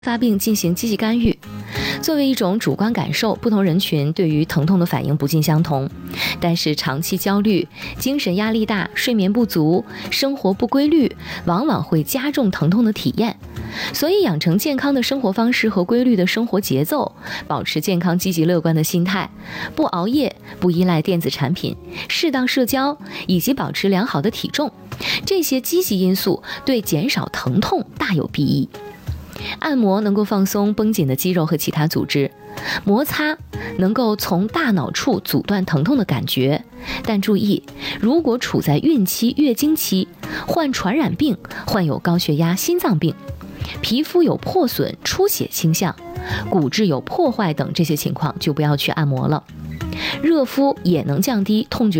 发病进行积极干预。作为一种主观感受，不同人群对于疼痛的反应不尽相同，但是长期焦虑、精神压力大、睡眠不足、生活不规律，往往会加重疼痛的体验。所以养成健康的生活方式和规律的生活节奏，保持健康积极乐观的心态，不熬夜，不依赖电子产品，适当社交，以及保持良好的体重，这些积极因素对减少疼痛大有裨益。按摩能够放松绷紧的肌肉和其他组织，摩擦能够从大脑处阻断疼痛的感觉。但注意，如果处在孕期、月经期，患传染病、患有高血压、心脏病，皮肤有破损、出血倾向，骨质有破坏等这些情况，就不要去按摩了。热敷也能降低痛觉